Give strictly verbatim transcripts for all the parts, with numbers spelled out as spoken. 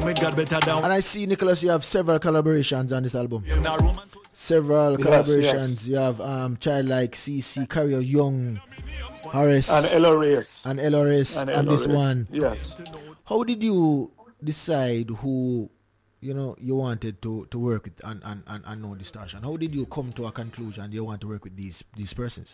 And I see, Nicholas, you have several collaborations on this album. Several Yes, collaborations. yes. You have um, Child Like, C C, Carrier Young, Horace, And Elores. and Elores And on this Elores. one. Yes. How did you decide who, you know, you wanted to, to work with and, and, and, and No Distortion? How did you come to a conclusion you want to work with these these persons?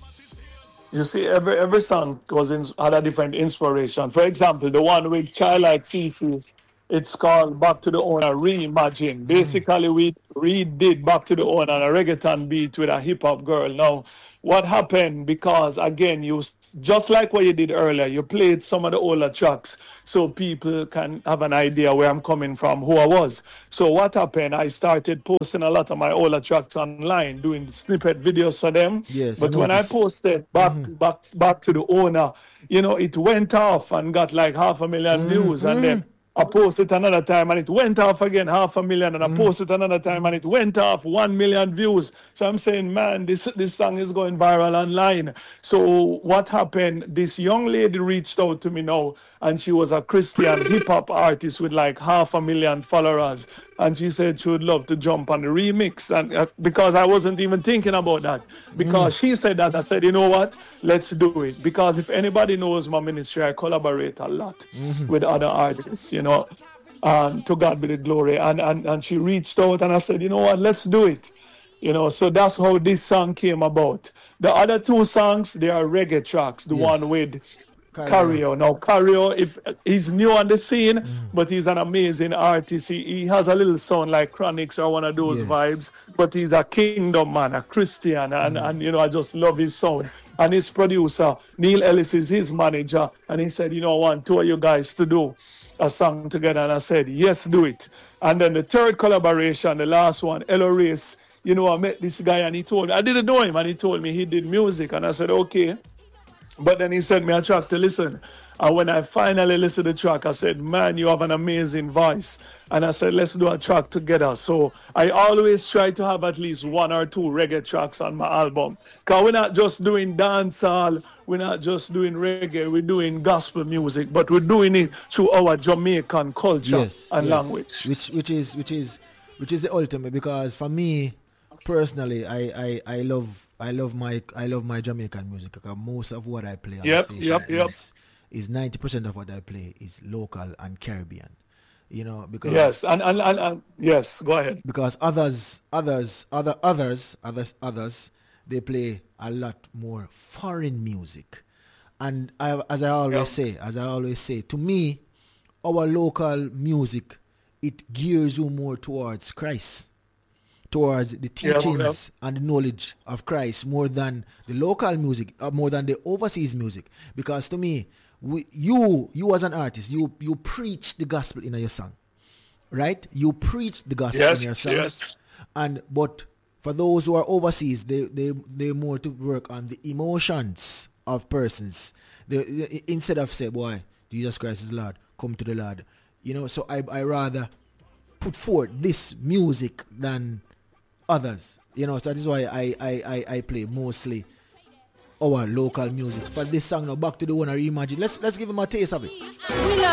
You see, every every song was in, had a different inspiration. For example, the one with Child Like Cece, it's called Back to the Owner Reimagine. Basically, we redid Back to the Owner on a reggaeton beat with a hip hop girl. Now, what happened? Because again, you s- just like what you did earlier, you played some of the older tracks so people can have an idea where I'm coming from, who I was. So what happened? I started posting a lot of my older tracks online, doing snippet videos for them. Yes, I But when I noticed. posted back back back to the owner, you know, it went off and got like half a million views, and then I posted another time and it went off again half a million, and I posted another time and it went off one million views. So I'm saying, man, this this song is going viral online. So what happened? This young lady reached out to me now, and she was a Christian hip hop artist with like half a million followers, and she said she would love to jump on the remix, and uh, because I wasn't even thinking about that, because she said that, I said, you know what, let's do it. Because if anybody knows my ministry, I collaborate a lot with other artists, you know. Um, to God be the glory. And, and and she reached out and I said, you know what, let's do it. You know, so that's how this song came about. The other two songs, they are reggae tracks. The Yes. one with Carry on. Cario. Now, Cario, if he's new on the scene, but he's an amazing artist. He, he has a little sound like Chronics or one of those Yes. vibes, but he's a kingdom man, a Christian, and, and you know, I just love his sound. And his producer, Neil Ellis, is his manager, and he said, you know, I want two of you guys to do a song together, and I said, yes, do it. And then the third collaboration, the last one, Elores, you know, I met this guy and he told me, I didn't know him, and he told me he did music, and I said, okay. But then he sent me a track to listen. And when I finally listened to the track, I said, man, you have an amazing voice. And I said, let's do a track together. So I always try to have at least one or two reggae tracks on my album. Because we're not just doing dancehall, we're not just doing reggae, we're doing gospel music, but we're doing it through our Jamaican culture Yes, and yes. language. Which which is which is which is the ultimate, because for me personally, I, I, I love I love my I love my Jamaican music, because most of what I play on Yep, the station yep, yep. is is ninety percent of what I play is local and Caribbean. You know, because Yes, and, and, and, and yes, go ahead. because others others other others others others they play a lot more foreign music. And I, as I always Yep. say as I always say to me, our local music, it gears you more towards Christ, towards the Yep, yep. teachings and the knowledge of Christ, more than the local music, uh, more than the overseas music. Because to me, we, you you as an artist, you you preach the gospel in your song, right? You preach the gospel Yes, in your song. yes. And but for those who are overseas, they they they more to work on the emotions of persons. They, they- instead of say, boy, Jesus Christ is Lord, come to the Lord. You know, so I I rather put forth this music than others. You know, so that is why I I, I, I play mostly our local music. For this song now, Back to the One, I Reimagine. Let's let's give him a taste of it. We love